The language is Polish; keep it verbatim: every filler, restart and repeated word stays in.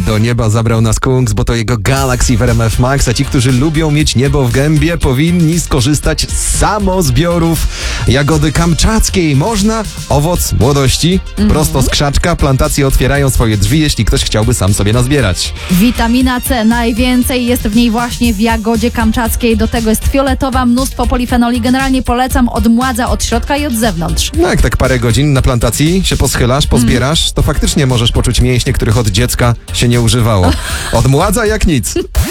Do nieba zabrał nas Kungs, bo to jego Galaxy w R M F Max, a ci, którzy lubią mieć niebo w gębie, powinni skorzystać z samozbiorów jagody kamczackiej. Można owoc młodości, mm-hmm. prosto z krzaczka. Plantacje otwierają swoje drzwi, jeśli ktoś chciałby sam sobie nazbierać. Witamina C, najwięcej jest w niej właśnie w jagodzie kamczackiej. Do tego jest fioletowa, mnóstwo polifenoli. Generalnie polecam, odmładza od środka i od zewnątrz. No jak tak parę godzin na plantacji się poschylasz, pozbierasz, mm. to faktycznie możesz poczuć mięśnie, których od dziecka się nie używało. Odmładza jak nic.